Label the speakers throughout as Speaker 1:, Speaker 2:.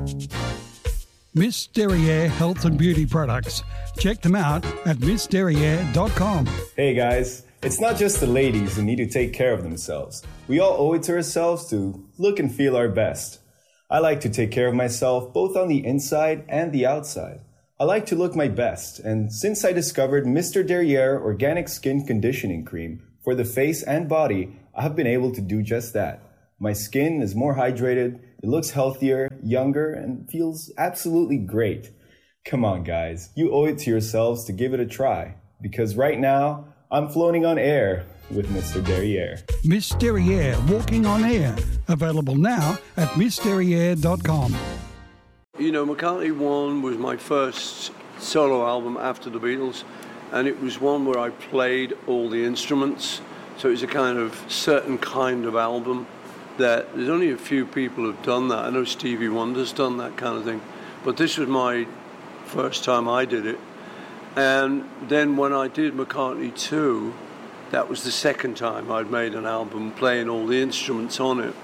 Speaker 1: Miss Derriere Health and Beauty Products. Check them out at missderriere.com.
Speaker 2: Hey guys, it's not just the ladies who need to take care of themselves. We all owe it to ourselves to look and feel our best. I like to take care of myself both on the inside and the outside. I like to look my best, and since I discovered Mr. Derriere Organic Skin Conditioning Cream for the face and body, I have been able to do just that. My skin is more hydrated, it looks healthier, younger, and feels absolutely great. Come on, guys, you owe it to yourselves to give it a try, because right now, I'm floating on air with Mr. Derriere.
Speaker 1: Miss Derriere Walking on Air. Available now at missderriere.com.
Speaker 3: You know, McCartney 1 was my first solo album after the Beatles, and it was one where I played all the instruments, so it was a kind of certain kind of album that there's only a few people who've done that. I know Stevie Wonder's done that kind of thing, but this was my first time I did it. And then when I did McCartney 2, that was the second time I'd made an album playing all the instruments on it.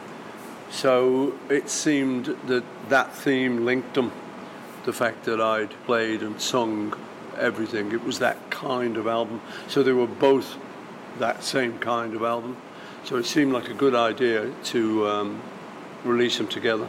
Speaker 3: So it seemed that that theme linked them, the fact that I'd played and sung everything. It was that kind of album. So they were both that same kind of album. So it seemed like a good idea to release them together.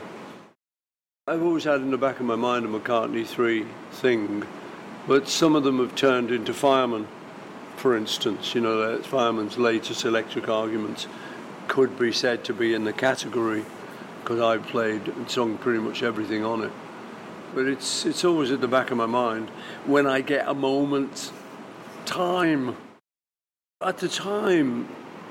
Speaker 3: I've always had in the back of my mind a McCartney 3 thing, but some of them have turned into Fireman, for instance. You know, Fireman's latest Electric Arguments could be said to be in the category because I played and sung pretty much everything on it. But it's always at the back of my mind when I get a moment, time. At the time,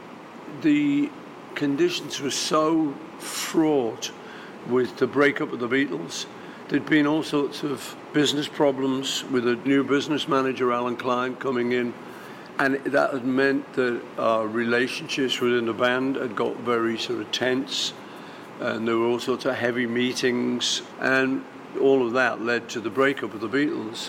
Speaker 3: the conditions were so fraught with the breakup of the Beatles. There'd been all sorts of business problems with a new business manager, Alan Klein, coming in. And that had meant that our relationships within the band had got very sort of tense, and there were all sorts of heavy meetings, and all of that led to the breakup of the Beatles.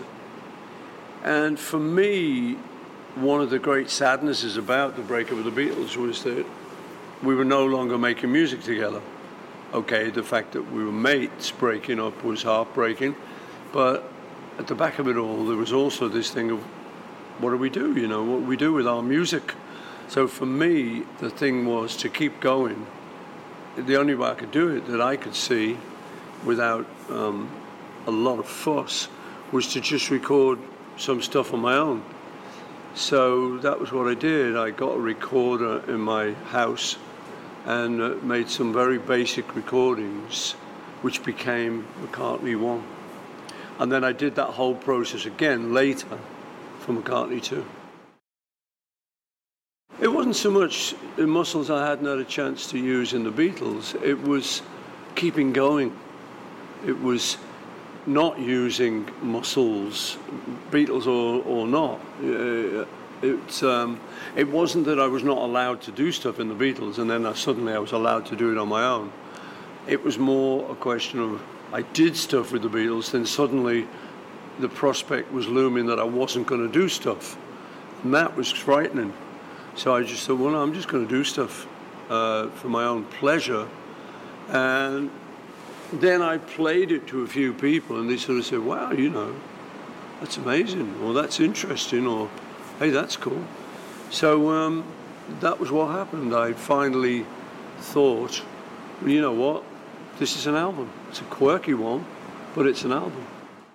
Speaker 3: And for me, one of the great sadnesses about the breakup of the Beatles was that we were no longer making music together. Okay, the fact that we were mates breaking up was heartbreaking, but at the back of it all, there was also this thing of, what do we do, you know, what do we do with our music? So for me, the thing was to keep going. The only way I could do it that I could see without a lot of fuss was to just record some stuff on my own. So that was what I did. I got a recorder in my house and made some very basic recordings, which became McCartney 1. And then I did that whole process again later for McCartney 2. It wasn't so much the muscles I hadn't had a chance to use in the Beatles, it was keeping going. It was not using muscles, Beatles or not. It wasn't that I was not allowed to do stuff in the Beatles and then suddenly I was allowed to do it on my own. It was more a question of I did stuff with the Beatles, then suddenly the prospect was looming that I wasn't going to do stuff. And that was frightening. So I just thought, well, no, I'm just going to do stuff for my own pleasure. And then I played it to a few people and they sort of said, wow, you know, that's amazing, or that's interesting, or hey, that's cool. So that was what happened. I finally thought, well, you know what, this is an album. It's a quirky one, but it's an album.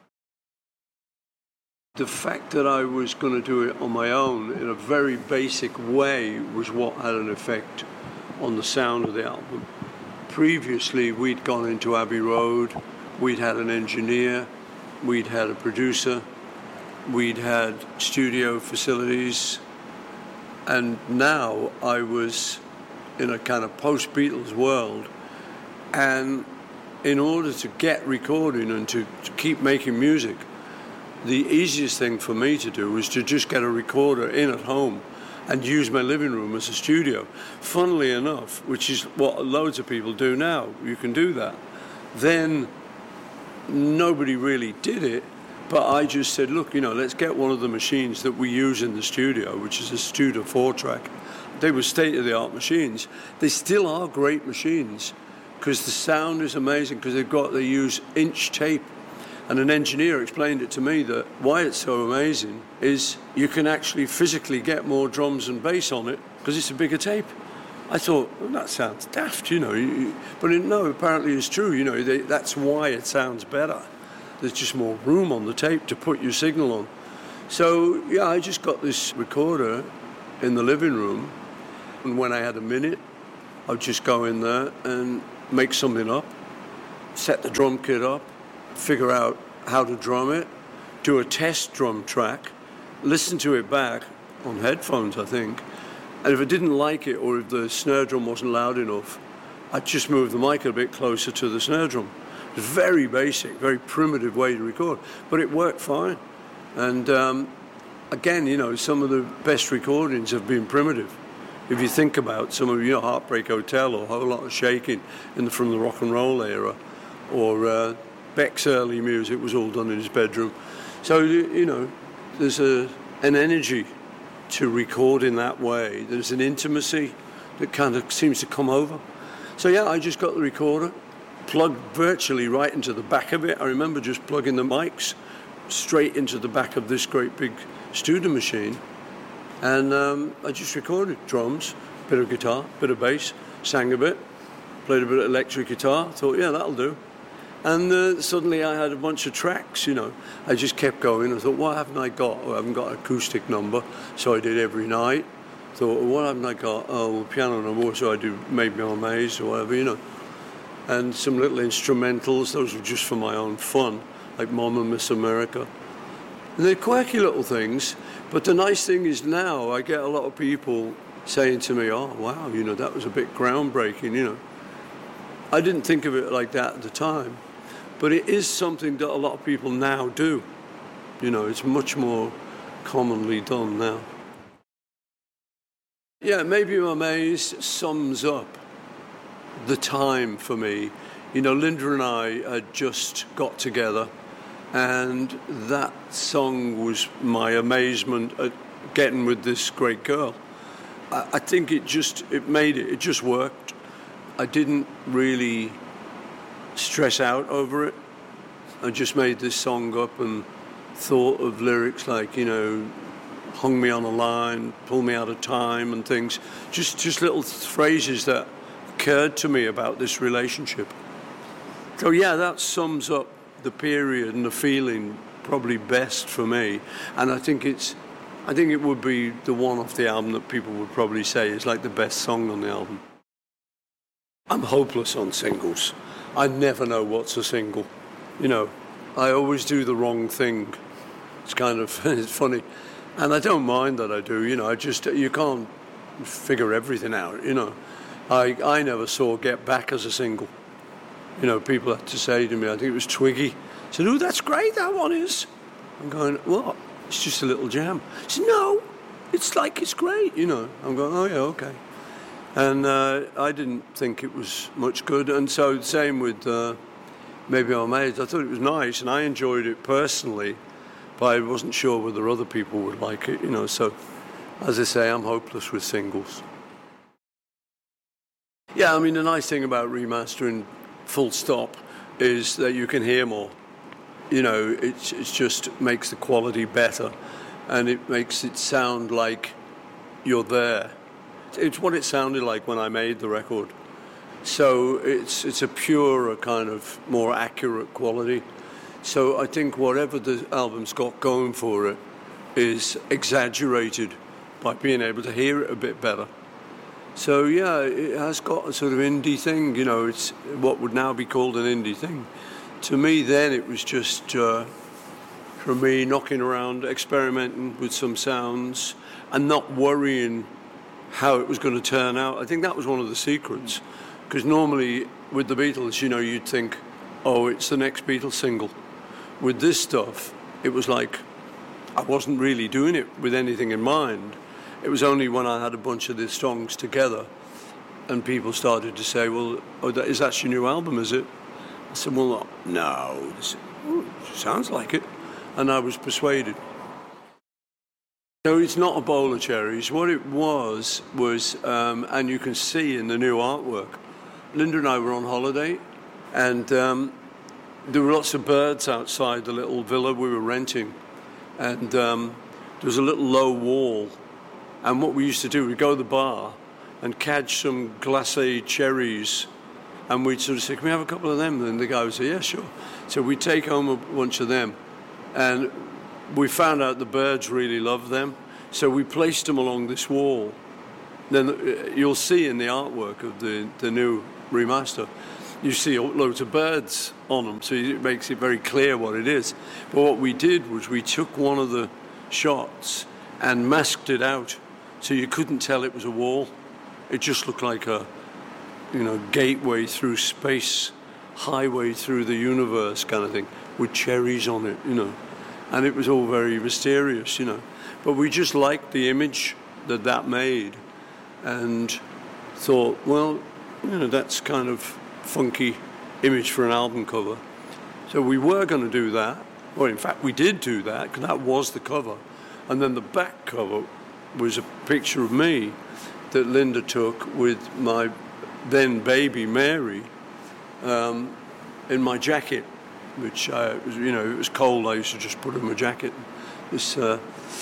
Speaker 3: The fact that I was going to do it on my own in a very basic way was what had an effect on the sound of the album. Previously, we'd gone into Abbey Road, we'd had an engineer, we'd had a producer, we'd had studio facilities, and now I was in a kind of post-Beatles world, and in order to get recording and to keep making music, the easiest thing for me to do was to just get a recorder in at home and use my living room as a studio. Funnily enough, which is what loads of people do now, you can do that. Then nobody really did it, but I just said, look, you know, let's get one of the machines that we use in the studio, which is a Studer 4-track. They were state-of-the-art machines. They still are great machines, because the sound is amazing, because they use inch tape. And an engineer explained it to me that why it's so amazing is you can actually physically get more drums and bass on it because it's a bigger tape. I thought, well, that sounds daft, but no, apparently it's true, that's why it sounds better. There's just more room on the tape to put your signal on. So, yeah, I just got this recorder in the living room, and when I had a minute, I'd just go in there and make something up, set the drum kit up, figure out how to drum it, do a test drum track, listen to it back on headphones, I think, and if I didn't like it or if the snare drum wasn't loud enough, I'd just move the mic a bit closer to the snare drum. It was very basic, very primitive way to record, but it worked fine. And again, some of the best recordings have been primitive. If you think about some of Heartbreak Hotel or a whole lot of shaking from the rock and roll era, or Beck's early music was all done in his bedroom. So, there's an energy to record in that way. There's an intimacy that kind of seems to come over. So, yeah, I just got the recorder, plugged virtually right into the back of it. I remember just plugging the mics straight into the back of this great big studio machine. And I just recorded drums, bit of guitar, bit of bass, sang a bit, played a bit of electric guitar. Thought, yeah, that'll do. And suddenly I had a bunch of tracks, I just kept going. I thought, what haven't I got? Well, I haven't got an acoustic number, so I did every night. Thought, well, what haven't I got? Oh, piano number, so I do Maybe on Maze or whatever, And some little instrumentals, those were just for my own fun, like Mama Miss America. And they're quirky little things, but the nice thing is now I get a lot of people saying to me, oh, wow, that was a bit groundbreaking, I didn't think of it like that at the time. But it is something that a lot of people now do. It's much more commonly done now. Yeah, Maybe I'm Amazed sums up the time for me. Linda and I had just got together, and that song was my amazement at getting with this great girl. I think it just worked. I didn't really stress out over it. I just made this song up and thought of lyrics like, hung me on a line, pull me out of time and things. Just little phrases that occurred to me about this relationship. So yeah, that sums up the period and the feeling probably best for me. And I think it would be the one off the album that people would probably say is like the best song on the album. I'm hopeless on singles. I never know what's a single. I always do the wrong thing. It's kind of it's funny. And I don't mind that I do, you can't figure everything out, I never saw Get Back as a single. People had to say to me, I think it was Twiggy, said, oh, that's great, that one is. I'm going, what? It's just a little jam. He said, no, it's great, I'm going, oh, yeah, okay. And I didn't think it was much good. And so the same with Maybe I'm Amazed. I thought it was nice, and I enjoyed it personally, but I wasn't sure whether other people would like it, So, as I say, I'm hopeless with singles. Yeah, I mean, the nice thing about remastering full stop is that you can hear more. It just makes the quality better, and it makes it sound like you're there. It's what it sounded like when I made the record. So it's a purer, kind of more accurate quality. So I think whatever the album's got going for it is exaggerated by being able to hear it a bit better. So yeah, it has got a sort of indie thing, it's what would now be called an indie thing. To me then it was just, for me, knocking around, experimenting with some sounds and not worrying how it was going to turn out. I think that was one of the secrets, because normally with the Beatles, you'd think, oh, it's the next Beatles single. With this stuff, it was like I wasn't really doing it with anything in mind. It was only when I had a bunch of the songs together and people started to say, well, is that your new album, is it? I said, well, no, it sounds like it. And I was persuaded. No, it's not a bowl of cherries. What it was, and you can see in the new artwork, Linda and I were on holiday, and there were lots of birds outside the little villa we were renting, and there was a little low wall, and what we used to do, we'd go to the bar and catch some glacé cherries, and we'd sort of say, can we have a couple of them? And the guy would say, yeah, sure. So we'd take home a bunch of them, and we found out the birds really loved them, so we placed them along this wall. Then you'll see in the artwork of the new remaster, you see loads of birds on them, so it makes it very clear what it is. But what we did was we took one of the shots and masked it out, so you couldn't tell it was a wall. It just looked like a, gateway through space, highway through the universe kind of thing, with cherries on it, And it was all very mysterious, But we just liked the image that made, and thought, well, that's kind of funky image for an album cover. So we were going to do that. Well, in fact, we did do that, because that was the cover. And then the back cover was a picture of me that Linda took with my then baby Mary in my jacket, which it was cold. I used to just put in my jacket. So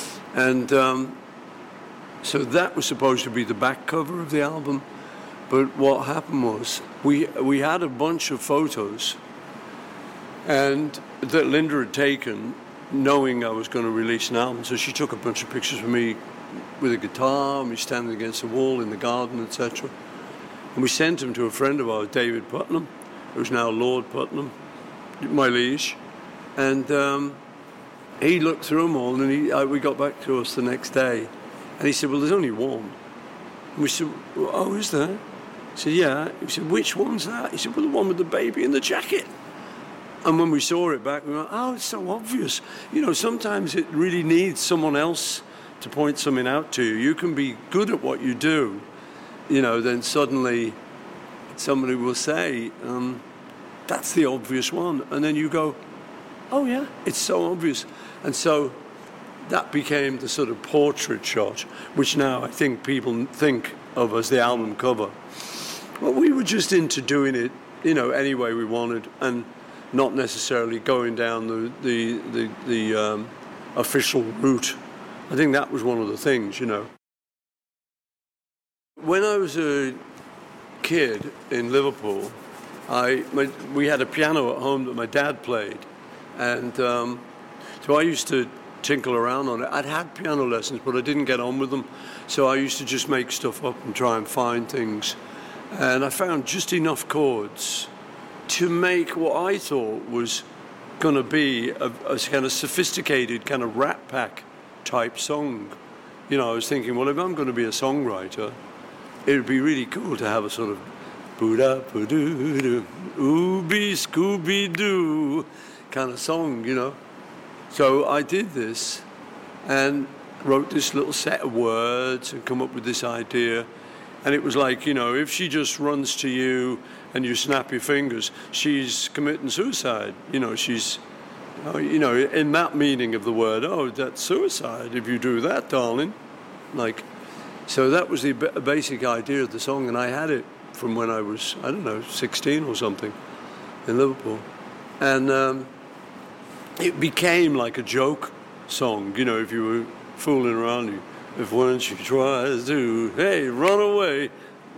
Speaker 3: that was supposed to be the back cover of the album. But what happened was we had a bunch of photos, and that Linda had taken, knowing I was going to release an album. So she took a bunch of pictures of me with a guitar, me standing against a wall in the garden, etc. And we sent them to a friend of ours, David Putnam, who's now Lord Putnam, my liege. And he looked through them all, and we got back to us the next day. And he said, well, there's only one. And we said, well, oh, is there? He said, yeah. He said, which one's that? He said, well, the one with the baby in the jacket. And when we saw it back, we went, oh, it's so obvious. Sometimes it really needs someone else to point something out to you. You can be good at what you do, then suddenly somebody will say, that's the obvious one. And then you go, oh, yeah, it's so obvious. And so that became the sort of portrait shot, which now I think people think of as the album cover. Well, we were just into doing it, any way we wanted, and not necessarily going down the official route. I think that was one of the things, When I was a kid in Liverpool, we had a piano at home that my dad played, and so I used to tinkle around on it. I'd had piano lessons, but I didn't get on with them, so I used to just make stuff up and try and find things. And I found just enough chords to make what I thought was going to be a kind of sophisticated kind of Rat Pack type song. I was thinking, well, if I'm going to be a songwriter, it would be really cool to have a sort of boo-da-boo-doo-doo, ooby scooby-doo kind of song, So I did this and wrote this little set of words and come up with this idea. And it was like, if she just runs to you and you snap your fingers, she's committing suicide. She's, in that meaning of the word, oh, that's suicide if you do that, darling. So that was the basic idea of the song, and I had it from when I was, 16 or something in Liverpool. And it became like a joke song, if you were fooling around, if once she tries to, hey, run away,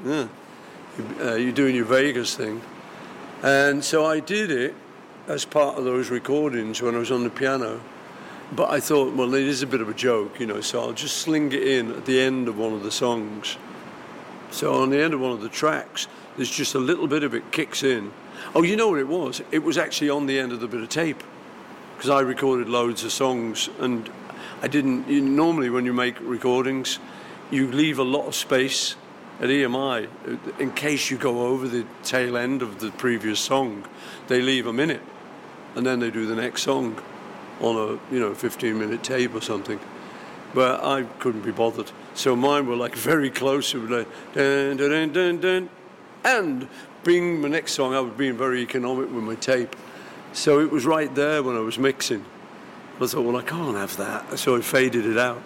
Speaker 3: you're doing your Vegas thing. And so I did it as part of those recordings when I was on the piano. But I thought, well, it is a bit of a joke, so I'll just sling it in at the end of one of the songs. So on the end of one of the tracks, there's just a little bit of it kicks in. Oh, you know what it was? It was actually on the end of the bit of tape, because I recorded loads of songs, and I didn't. Normally, when you make recordings, you leave a lot of space at EMI in case you go over the tail end of the previous song. They leave a minute, and then they do the next song on a 15-minute tape or something. But I couldn't be bothered, so mine were like very close. It was like dun dun dun dun dun, and being my next song, I was being very economic with my tape. So it was right there when I was mixing. I thought, well, I can't have that. So I faded it out.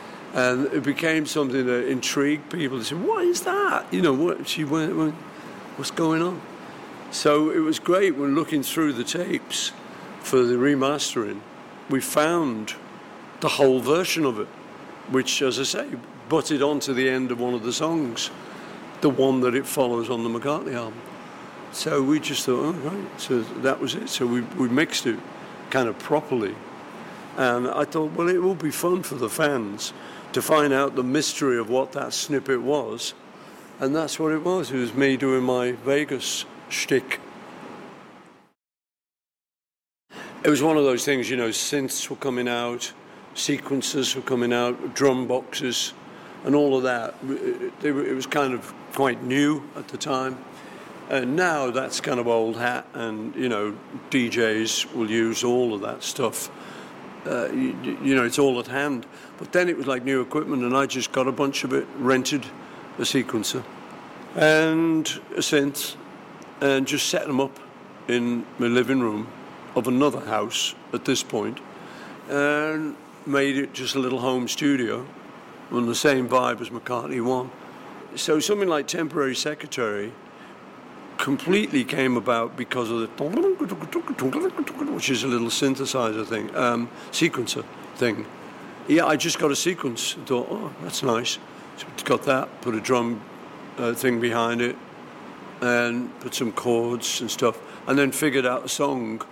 Speaker 3: And it became something that intrigued people. They said, what is that? What she went, what's going on? So it was great when looking through the tapes for the remastering, we found the whole version of it, which, as I say, butted onto the end of one of the songs, the one that it follows on the McCartney album. So we just thought, oh, right, so that was it. So we mixed it kind of properly. And I thought, well, it will be fun for the fans to find out the mystery of what that snippet was. And that's what it was. It was me doing my Vegas shtick. It was one of those things, you know, synths were coming out, sequencers were coming out, drum boxes, and all of that. It was kind of quite new at the time. And now that's kind of old hat, and, you know, DJs will use all of that stuff. You know, it's all at hand. But then it was like new equipment, and I just got a bunch of it, rented a sequencer and a synth, and just set them up in my living room of another house at this point, and made it just a little home studio on the same vibe as McCartney 1. So something like Temporary Secretary completely came about because of the, which is a little synthesizer thing, sequencer thing. Yeah, I just got a sequence. I thought, oh, that's nice. So got that, put a drum thing behind it, and put some chords and stuff, and then figured out a song.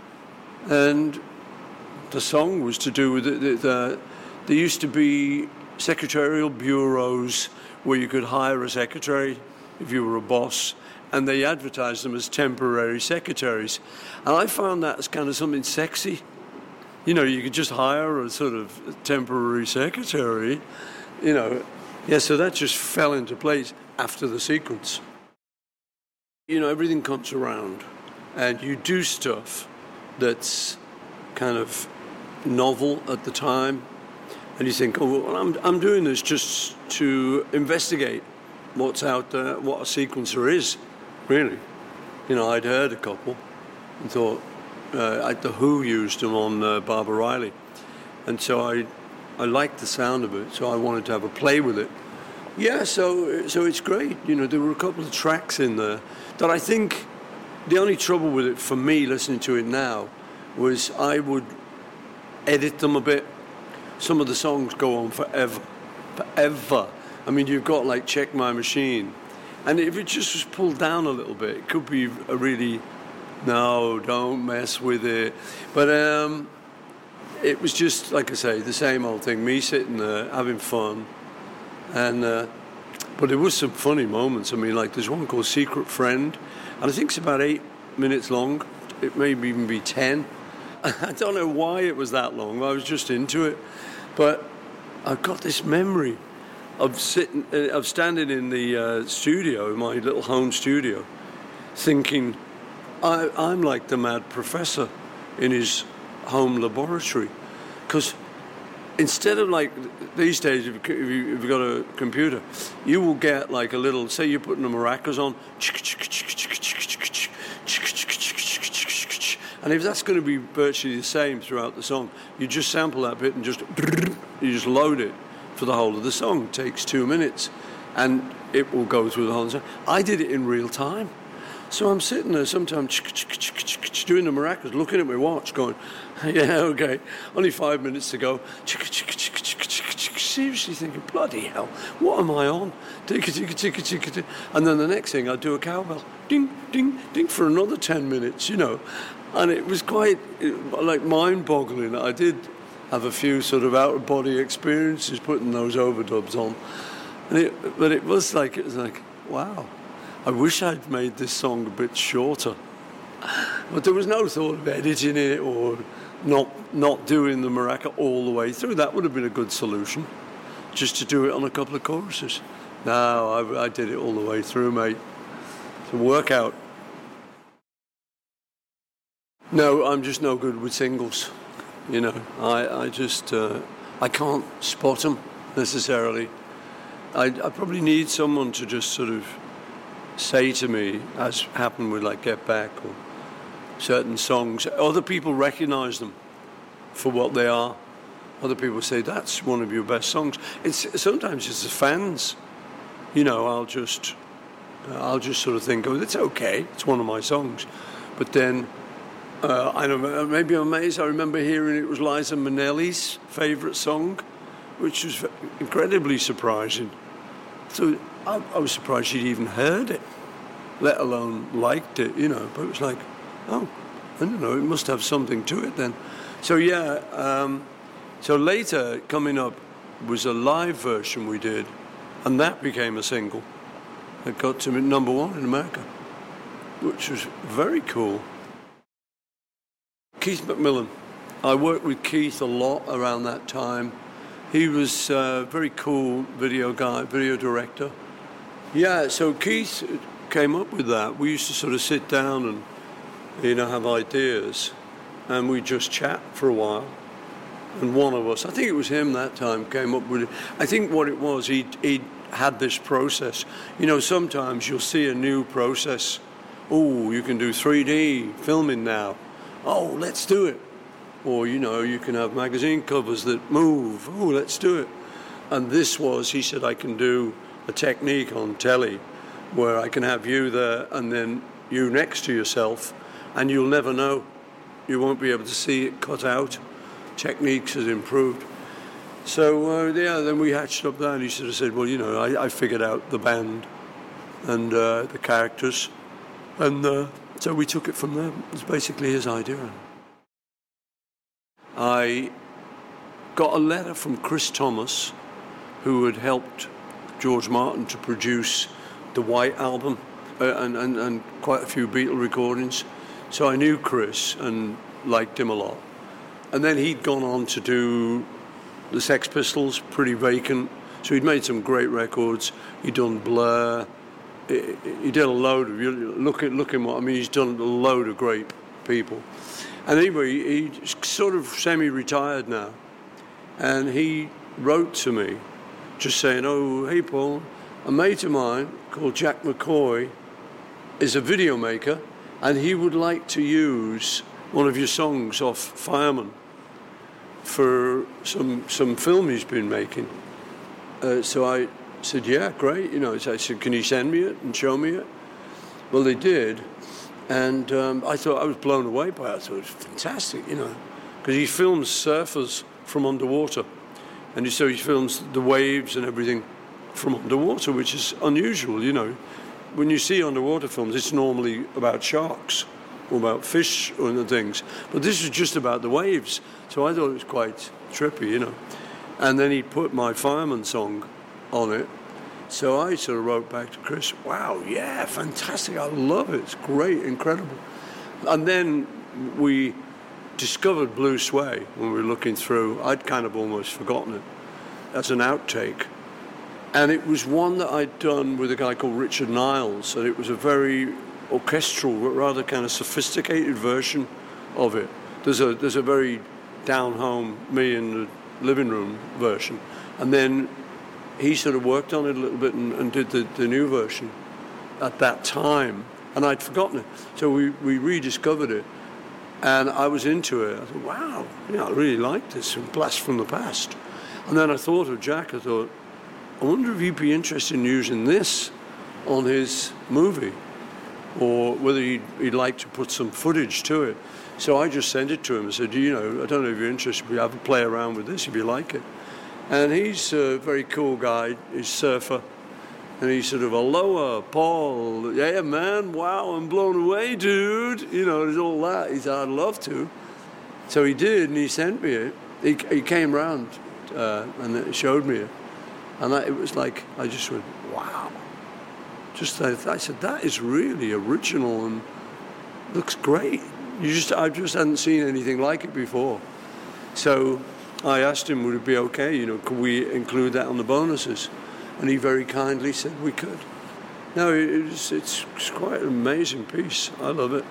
Speaker 3: And the song was to do with there used to be secretarial bureaus where you could hire a secretary if you were a boss, and they advertised them as temporary secretaries. And I found that as kind of something sexy. You know, you could just hire a sort of temporary secretary, you know. Yeah, so that just fell into place after the sequence. You know, everything comes around, and you do stuff that's kind of novel at the time, and you think, oh, well, I'm doing this just to investigate what's out there, what a sequencer is, really. You know, I'd heard a couple and thought, The Who used them on Barbara Riley, and so I liked the sound of it, so I wanted to have a play with it. Yeah, so it's great. You know, there were a couple of tracks in there that I think the only trouble with it for me listening to it now was I would edit them a bit. Some of the songs go on forever. I mean, you've got like Check My Machine, and if it just was pulled down a little bit, it could be a really, no, don't mess with it. But it was just, like I say, the same old thing, me sitting there having fun. And but there was some funny moments. I mean, like there's one called Secret Friend, and I think it's about 8 minutes long. It may even be 10. I don't know why it was that long. I was just into it. But I've got this memory of standing in the studio, in my little home studio, thinking, I'm like the mad professor in his home laboratory. Because instead of like these days, if you've got a computer, you will get like a little, say you're putting the maracas on, and if that's going to be virtually the same throughout the song, you just sample that bit and you just load it for the whole of the song. It takes 2 minutes, and it will go through the whole song. I did it in real time. So I'm sitting there sometimes doing the maracas, looking at my watch, going, yeah, okay, only 5 minutes to go. Seriously thinking, bloody hell, what am I on? And then the next thing, I'd do a cowbell, ding, ding, ding, for another 10 minutes, you know. And it was quite, like, mind-boggling. I did have a few sort of out-of-body experiences putting those overdubs on. But it was like, wow. I wish I'd made this song a bit shorter. But there was no thought of editing it or not doing the maraca all the way through. That would have been a good solution, just to do it on a couple of choruses. No, I did it all the way through, mate. It's a workout. No, I'm just no good with singles. You know, I just, I can't spot them necessarily. I probably need someone to just sort of say to me, as happened with like Get Back or certain songs, other people recognize them for what they are. Other people say, that's one of your best songs. Sometimes it's the fans. You know, I'll just I'll just sort of think, oh, it's okay, it's one of my songs. But then, I don't know, maybe I'm amazed, I remember hearing it was Liza Minnelli's favourite song, which was incredibly surprising. So I was surprised she'd even heard it, let alone liked it, you know. But it was like, oh, I don't know, it must have something to it then. So yeah, so later coming up was a live version we did, and that became a single. It got to number one in America, which was very cool. Keith McMillan. I worked with Keith a lot around that time. He was a very cool video guy, video director. Yeah, so Keith came up with that. We used to sort of sit down and, you know, have ideas, and we'd just chat for a while. And one of us, I think it was him that time, came up with it. I think what it was, he'd had this process. You know, sometimes you'll see a new process. Oh, you can do 3D filming now. Oh, let's do it. Or, you know, you can have magazine covers that move. Oh, let's do it. And this was, he said, I can do a technique on telly where I can have you there and then you next to yourself, and you'll never know. You won't be able to see it cut out. Techniques has improved. So, yeah, then we hatched up that, and he sort of said, well, you know, I figured out the band and the characters. And so we took it from there. It was basically his idea. I got a letter from Chris Thomas, who had helped George Martin to produce the White Album and quite a few Beatle recordings. So I knew Chris and liked him a lot. And then he'd gone on to do the Sex Pistols, Pretty Vacant. So he'd made some great records. He'd done Blur. He did a load of, look at what I mean, he's done a load of great people. And anyway, he's sort of semi-retired now. And he wrote to me just saying, oh, hey, Paul, a mate of mine called Jack McCoy is a video maker, and he would like to use one of your songs off Fireman for some film he's been making. So I said, yeah, great. You know, I said, can you send me it and show me it? Well, they did. And I thought, I was blown away by it. I thought it was fantastic, you know, because he films surfers from underwater. And so he films the waves and everything from underwater, which is unusual, you know. When you see underwater films, it's normally about sharks or about fish and things. But this was just about the waves. So I thought it was quite trippy, you know. And then he put my Fireman song on it. So I sort of wrote back to Chris, wow, yeah, fantastic, I love it, it's great, incredible. And then we discovered Blue Sway when we were looking through. I'd kind of almost forgotten it as an outtake. And it was one that I'd done with a guy called Richard Niles, and it was a very orchestral, but rather kind of sophisticated version of it. There's a very down-home, me in the living room version. And then he sort of worked on it a little bit and did the new version at that time. And I'd forgotten it. So we rediscovered it. And I was into it. I thought, wow, you know, I really like this. Blast from the Past. And then I thought of Jack. I thought, I wonder if he'd be interested in using this on his movie, or whether he'd like to put some footage to it. So I just sent it to him and said, you know, I don't know if you're interested, but have a play around with this if you like it. And he's a very cool guy. He's a surfer. And he's sort of, aloha, Paul. Yeah, man, wow, I'm blown away, dude. You know, there's all that. He said, I'd love to. So he did, and he sent me it. He came round and showed me it. And it was like, I just went, wow. I said, that is really original and looks great. I just hadn't seen anything like it before. So I asked him, would it be okay, you know, could we include that on the bonuses? And he very kindly said we could. No, it's quite an amazing piece. I love it.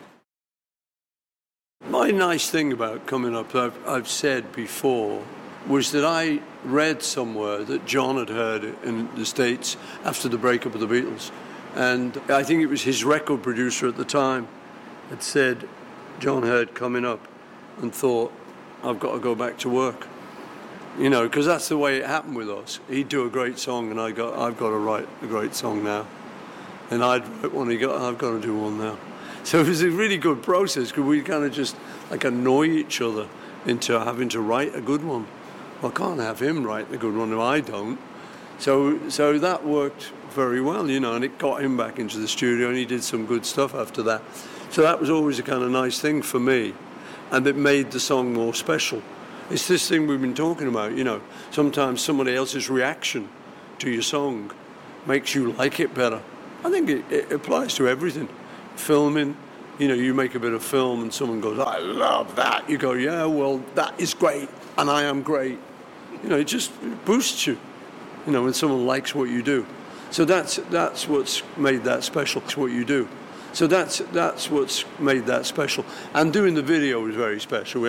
Speaker 3: My nice thing about coming up, I've said before, was that I read somewhere that John had heard it in the States after the breakup of the Beatles. And I think it was his record producer at the time had said, John heard Coming Up and thought, I've got to go back to work. You know, because that's the way it happened with us. He'd do a great song and I've got to write a great song now. and I'd write one, he'd go, I've got to do one now. So it was a really good process because we kind of just like annoy each other into having to write a good one. Well, I can't have him write the good one if I don't. So that worked very well, you know, and it got him back into the studio, and he did some good stuff after that. So that was always a kind of nice thing for me, and it made the song more special. It's this thing we've been talking about, you know. Sometimes somebody else's reaction to your song makes you like it better. I think it applies to everything. Filming, you know, you make a bit of film and someone goes, I love that. You go, yeah, well, that is great, and I am great. You know, it just boosts you, you know, when someone likes what you do. So that's what's made that special. It's what you do. So that's what's made that special. And doing the video was very special.